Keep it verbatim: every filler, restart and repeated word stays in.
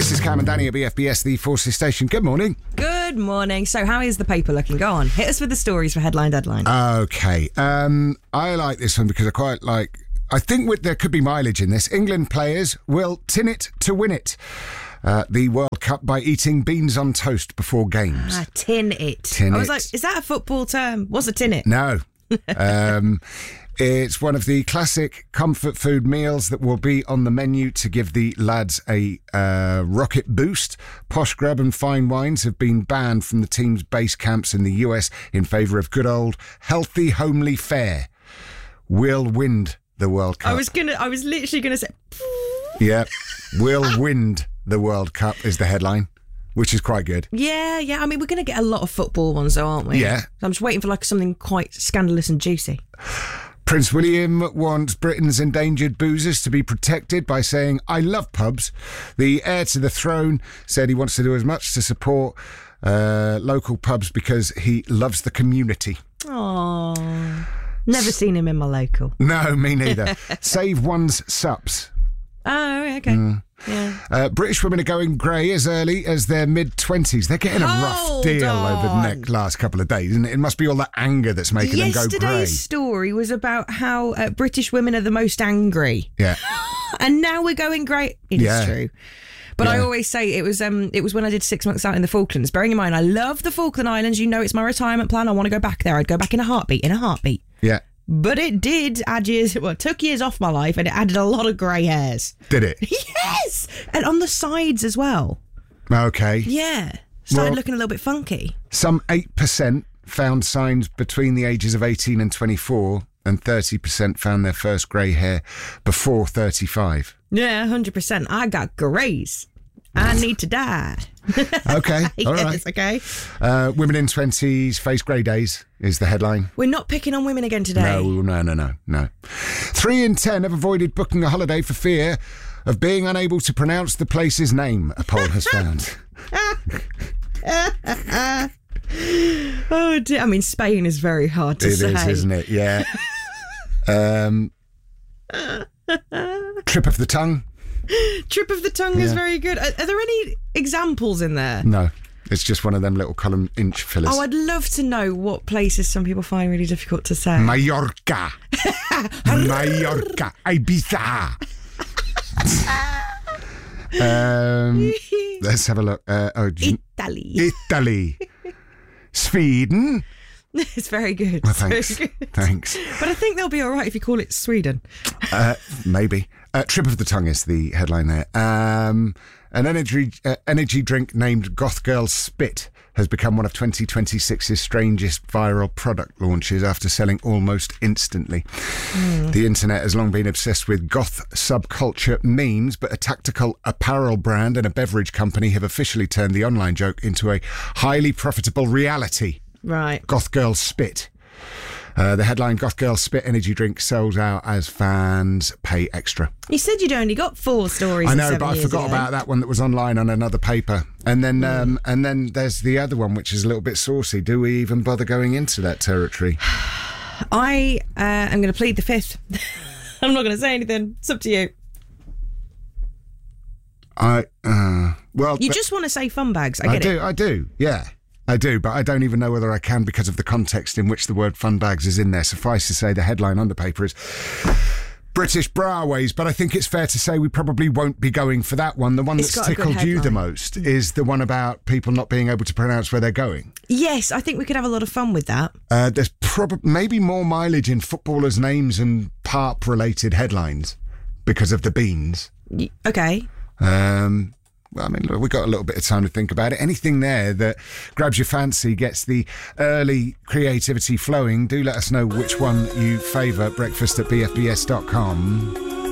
This is Cam and Danny at B F B S, the Forces Station. Good morning. Good morning. So how is the paper looking? Go on. Hit us with the stories for Headline Deadline. Okay. Um, I like this one because I quite like... I think with, there could be mileage in this. England players will tin it to win it. Uh, the World Cup by eating beans on toast before games. Ah, tin it. Tin I was it. like, is that a football term? What's a tin it? No. um, it's one of the classic comfort food meals that will be on the menu to give the lads a uh, rocket boost. Posh grub and fine wines have been banned from the team's base camps in the U S in favour of good old healthy, homely fare. We'll win the World Cup. I was gonna. I was literally gonna say. Yeah, we'll win the World Cup is the headline, which is quite good. Yeah, yeah. I mean, we're gonna get a lot of football ones, though, aren't we? Yeah. So I'm just waiting for like something quite scandalous and juicy. Prince William wants Britain's endangered boozers to be protected by saying, I love pubs. The heir to the throne said he wants to do as much to support uh, local pubs because he loves the community. Oh, never seen him in my local. No, me neither. Save one's sups. Oh, okay. Mm. Yeah. Uh, British women are going grey as early as their mid-twenties. They're getting a rough Hold deal on. over the next, last couple of days, isn't it? It must be all that anger that's making them go grey. Yesterday's story was about how uh, British women are the most angry. Yeah. And now we're going grey. It Yeah. is true. But I Yeah. always say it was um it was when I did six months out in the Falklands. Bearing in mind, I love the Falkland Islands. You know, it's my retirement plan. I want to go back there. I'd go back in a heartbeat, in a heartbeat. Yeah. But it did add years, well, it took years off my life and it added a lot of grey hairs. Did it? Yes! And on the sides as well. Okay. Yeah. Started Well- looking a little bit funky. Some eight percent found signs between the ages of eighteen and twenty-four, and thirty percent found their first grey hair before thirty-five. Yeah, one hundred percent. I got greys. I need to die. Okay, all right. Yes, okay. Uh, women in twenties face grey days is the headline. We're not picking on women again today. No, no, no, no, no. Three in ten have avoided booking a holiday for fear of being unable to pronounce the place's name, a poll has found. Oh dear. I mean, Spain is very hard to It say. is, isn't it? Yeah. um, trip of the tongue? Trip of the tongue is Yeah. very good. Are, are there any examples in there? No. It's just one of them little column inch fillers. Oh, I'd love to know what places some people find really difficult to say. Mallorca. Mallorca. Ibiza. um, let's have a look. Uh, oh, do Italy. you- Italy. Sweden. It's very good. Well, It's very thanks. good. Thanks. But I think they'll be all right if you call it Sweden. Uh, maybe. Uh, Trip of the Tongue is the headline there. Um, an energy uh, energy drink named Goth Girl Spit has become one of twenty twenty-six's strangest viral product launches after selling almost instantly. Mm. The internet has long been obsessed with goth subculture memes, but a tactical apparel brand and a beverage company have officially turned the online joke into a highly profitable reality. Right. Goth Girl Spit. Uh, the headline, Goth Girl Spit energy drink sells out as fans pay extra. You said you'd only got four stories. I in know, seven but I years forgot ago. about that one that was online on another paper. And then mm. um, and then there's the other one, which is a little bit saucy. Do we even bother going into that territory? I uh, am going to plead the fifth. I'm not going to say anything. It's up to you. I, uh, well... You but, just want to say fun bags. I I get do, it. I do, yeah. I do, but I don't even know whether I can because of the context in which the word fun bags is in there. Suffice to say, the headline on the paper is British Braways, but I think it's fair to say we probably won't be going for that one. The one It's that's got a good tickled you the headline. most is the one about people not being able to pronounce where they're going. Yes, I think we could have a lot of fun with that. Uh, there's probably maybe more mileage in footballers' names and Parp-related headlines because of the beans. Y- Okay. Um, well, I mean, look, we've got a little bit of time to think about it. Anything there that grabs your fancy, gets the early creativity flowing, do let us know which one you favour. Breakfast at b f b s dot com.